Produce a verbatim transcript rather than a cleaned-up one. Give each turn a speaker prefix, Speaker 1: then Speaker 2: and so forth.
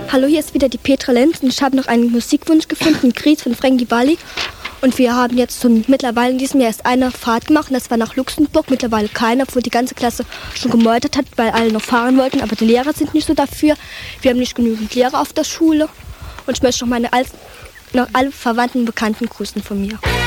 Speaker 1: Hallo, hier ist wieder die Petra Lenz und ich habe noch einen Musikwunsch gefunden, Gries von Frankie Valli. Und wir haben jetzt schon mittlerweile in diesem Jahr erst eine Fahrt gemacht und das war nach Luxemburg. Mittlerweile keiner, obwohl die ganze Klasse schon gemeutert hat, weil alle noch fahren wollten. Aber die Lehrer sind nicht so dafür. Wir haben nicht genügend Lehrer auf der Schule. Und ich möchte noch meine all, noch alle Verwandten und Bekannten grüßen von mir.